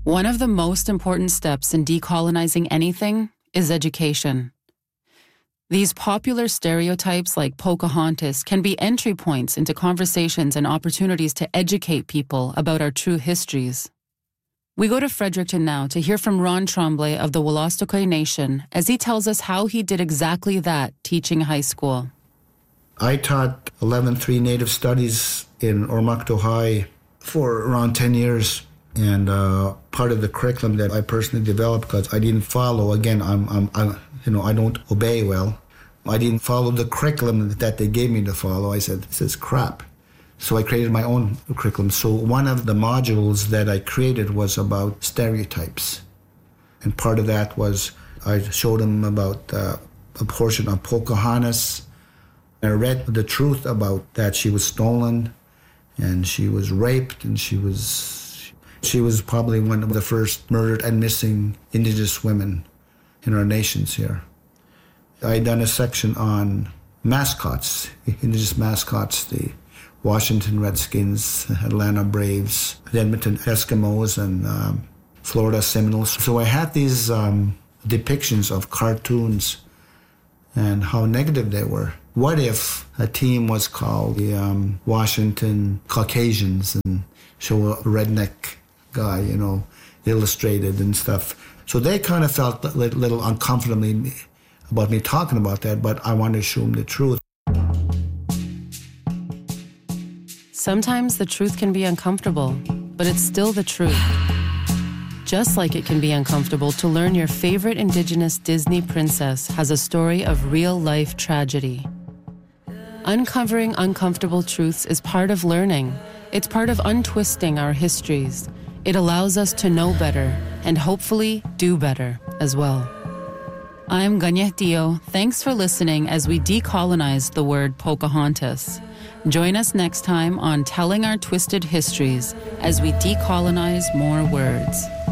One of the most important steps in decolonizing anything is education. These popular stereotypes like Pocahontas can be entry points into conversations and opportunities to educate people about our true histories. We go to Fredericton now to hear from Ron Tremblay of the Wolastoqey Nation as he tells us how he did exactly that teaching high school. I taught 11th Native Studies in Oromocto High for around 10 years. And part of the curriculum that I personally developed, because I didn't follow, again, I don't obey well. I didn't follow the curriculum that they gave me to follow. I said, this is crap. So I created my own curriculum. So one of the modules that I created was about stereotypes. And part of that was I showed them about a portion of Pocahontas. I read the truth about that she was stolen and she was raped and she was probably one of the first murdered and missing Indigenous women in our nations here. I had done a section on mascots, Indigenous mascots, the Washington Redskins, Atlanta Braves, the Edmonton Eskimos, and Florida Seminoles. So I had these depictions of cartoons and how negative they were. What if a team was called the Washington Caucasians and show a redneck guy, illustrated and stuff. So they kind of felt a little uncomfortably about me talking about that, but I wanted to show them the truth. Sometimes the truth can be uncomfortable, but it's still the truth. Just like it can be uncomfortable to learn your favorite Indigenous Disney princess has a story of real-life tragedy. Uncovering uncomfortable truths is part of learning. It's part of untwisting our histories. It allows us to know better and hopefully do better as well. I'm Ganyeh Dio. Thanks for listening as we decolonize the word Pocahontas. Join us next time on Telling Our Twisted Histories as we decolonize more words.